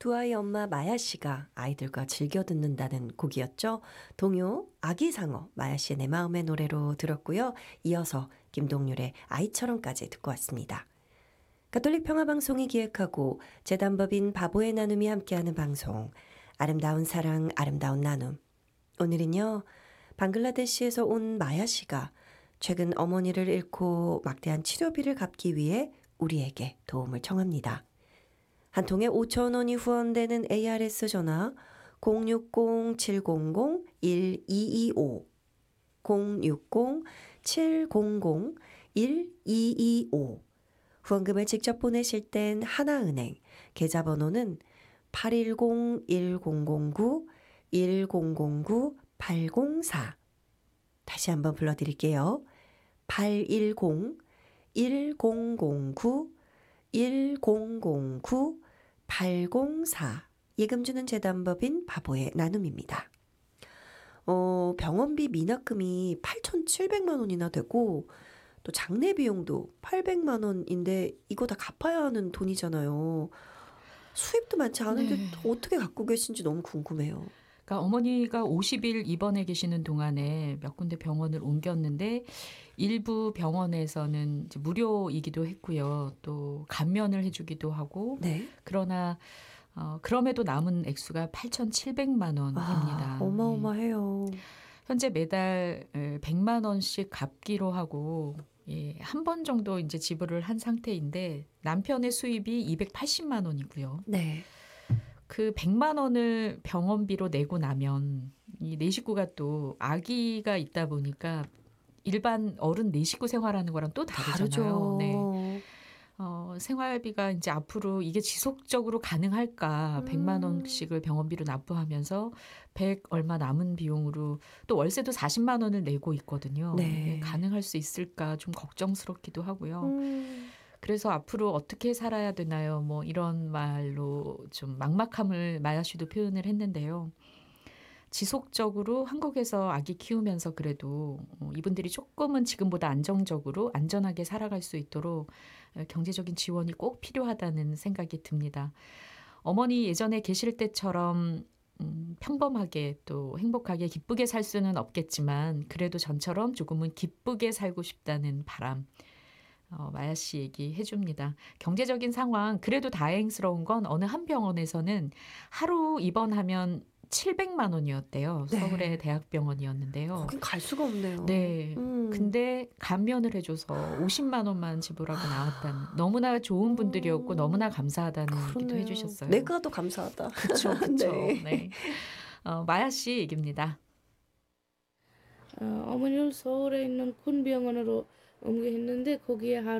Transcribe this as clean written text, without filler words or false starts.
두 아이 엄마 마야 씨가 아이들과 즐겨 듣는다는 곡이었죠. 동요 아기상어 마야 씨의 내 마음의 노래로 들었고요. 이어서 김동률의 아이처럼까지 듣고 왔습니다. 가톨릭 평화방송이 기획하고 재단법인 바보의 나눔이 함께하는 방송 아름다운 사랑 아름다운 나눔. 오늘은요. 방글라데시에서 온 마야 씨가 최근 어머니를 잃고 막대한 치료비를 갚기 위해 우리에게 도움을 청합니다. 한 통에 5,000원이 후원되는 ARS 전화 060-700-1225 060-700-1225 후원금을 직접 보내실 땐 하나은행 계좌번호는 810-1009-1009-804 다시 한번 불러드릴게요. 810-1009-1009-804 예금 주는 재단법인 바보의 나눔입니다. 병원비 미납금이 8,700만 원이나 되고 또 장례 비용도 800만 원인데 이거 다 갚아야 하는 돈이잖아요. 수입도 많지 않은데 네. 어떻게 갖고 계신지 너무 궁금해요. 그러니까 어머니가 50일 입원해 계시는 동안에 몇 군데 병원을 옮겼는데 일부 병원에서는 이제 무료이기도 했고요. 또 감면을 해주기도 하고 네. 그러나 그럼에도 남은 액수가 8,700만 원입니다. 어마어마해요. 현재 매달 100만 원씩 갚기로 하고 한 번 정도 이제 지불을 한 상태인데 남편의 수입이 280만 원이고요. 네. 그 100만 원을 병원비로 내고 나면 이 네 식구가 또 아기가 있다 보니까 일반 어른 네 식구 생활하는 거랑 또 다르잖아요. 다르죠. 네. 생활비가 이제 앞으로 이게 지속적으로 가능할까? 100만 원씩을 병원비로 납부하면서 100 얼마 남은 비용으로 또 월세도 40만 원을 내고 있거든요. 네. 이게 가능할 수 있을까? 좀 걱정스럽기도 하고요. 음. 그래서 앞으로 어떻게 살아야 되나요? 뭐 이런 말로 좀 막막함을 마야 씨도 표현을 했는데요. 지속적으로 한국에서 아기 키우면서 그래도 이분들이 조금은 지금보다 안정적으로 안전하게 살아갈 수 있도록 경제적인 지원이 꼭 필요하다는 생각이 듭니다. 어머니 예전에 계실 때처럼 평범하게 또 행복하게 기쁘게 살 수는 없겠지만 그래도 전처럼 조금은 기쁘게 살고 싶다는 바람. 마야 씨 얘기해 줍니다. 경제적인 상황 그래도 다행스러운 건 어느 한 병원에서는 하루 입원하면 700만 원이었대요. 네. 서울의 대학병원이었는데요. 거긴 갈 수가 없네요. 네. 근데 감면을 해줘서 50만 원만 지불하고 나왔다는 너무나 좋은 분들이었고 너무나 감사하다는 얘기도 해주셨어요. 내가 더 감사하다. 그쵸, 그쵸. 네. 네. 마야 씨 얘기입니다. 어머니를 서울에 있는 큰 병원으로 옮겨했는데 거기에 하루